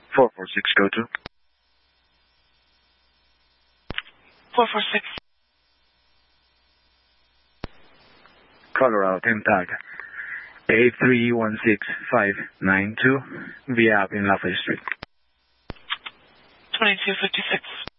446, go to. 446. Colorado, temp tag 8316592 via in Lafayette Street. 2256.